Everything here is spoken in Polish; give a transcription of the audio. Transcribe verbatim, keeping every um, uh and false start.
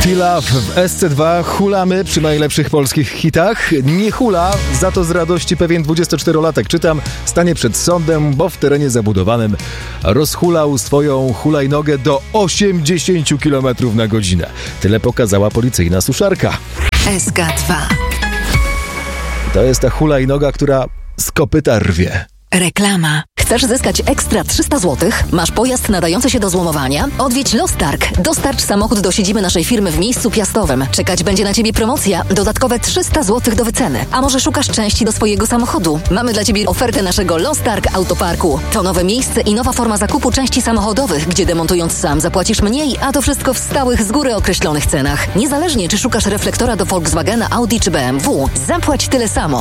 Tila w S C dwa hulamy przy najlepszych polskich hitach. Nie hula, za to z radości pewien dwudziestoczterolatek, czytam, stanie przed sądem, bo w terenie zabudowanym rozhulał swoją hulajnogę do osiemdziesiąt kilometrów na godzinę. Tyle pokazała policyjna suszarka. S K dwa. To jest ta hulajnoga, która z kopyta rwie. Reklama. Chcesz zyskać ekstra trzysta złotych? Masz pojazd nadający się do złomowania? Odwiedź Lostarg. Dostarcz samochód do siedziby naszej firmy w miejscu Piastowym. Czekać będzie na Ciebie promocja. Dodatkowe trzysta złotych do wyceny. A może szukasz części do swojego samochodu? Mamy dla Ciebie ofertę naszego Lostarg Autoparku. To nowe miejsce i nowa forma zakupu części samochodowych, gdzie demontując sam zapłacisz mniej, a to wszystko w stałych, z góry określonych cenach. Niezależnie czy szukasz reflektora do Volkswagena, Audi czy B M W, zapłać tyle samo.